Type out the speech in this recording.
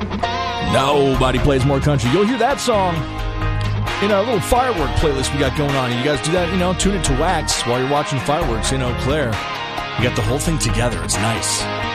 Nobody plays more country. You'll hear that song in our little firework playlist we got going on. And you guys do that, tune it to Wax while you're watching fireworks in Eau Claire. You got the whole thing together. It's nice.